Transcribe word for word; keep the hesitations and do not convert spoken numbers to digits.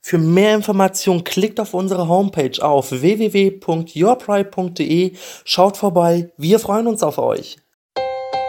Für mehr Informationen klickt auf unsere Homepage auf w w w punkt yourpride punkt d e. Schaut vorbei, wir freuen uns auf euch.